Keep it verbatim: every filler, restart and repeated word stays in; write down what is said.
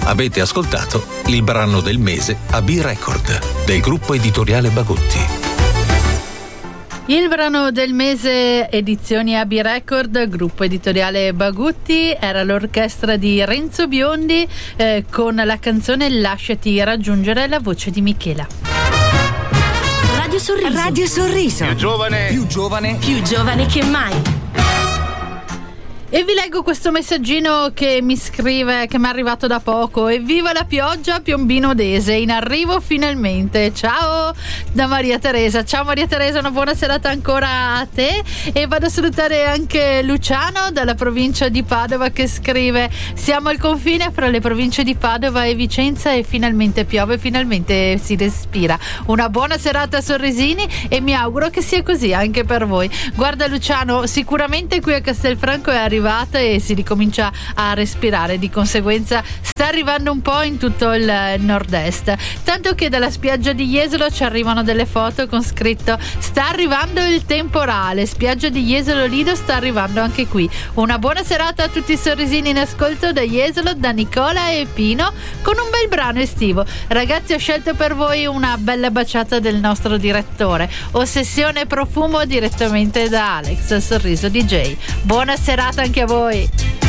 Avete ascoltato il brano del mese a B-Record del gruppo editoriale Bagutti. Il brano del mese edizioni A B Record, gruppo editoriale Bagutti, era l'orchestra di Renzo Biondi eh, con la canzone Lasciati raggiungere, la voce di Michela. Radio Sorriso. Radio Sorriso. Più giovane. Più giovane. Più giovane che mai. E vi leggo questo messaggino che mi scrive, che mi è arrivato da poco. Evviva la pioggia, Piombino Dese, in arrivo finalmente. Ciao da Maria Teresa. Ciao Maria Teresa, una buona serata ancora a te. E vado a salutare anche Luciano dalla provincia di Padova che scrive: siamo al confine fra le province di Padova e Vicenza e finalmente piove, finalmente si respira. Una buona serata a Sorrisini e mi auguro che sia così anche per voi. Guarda Luciano, sicuramente qui a Castelfranco è arrivato e si ricomincia a respirare, di conseguenza sta arrivando un po' in tutto il nord-est, tanto che dalla spiaggia di Jesolo ci arrivano delle foto con scritto: sta arrivando il temporale, spiaggia di Jesolo Lido sta arrivando anche qui. Una buona serata a tutti i sorrisini in ascolto da Jesolo, da Nicola e Pino, con un bel brano estivo. Ragazzi, ho scelto per voi una bella baciata del nostro direttore, Ossessione Profumo, direttamente da Alex Sorriso D J. Buona serata anche a voi.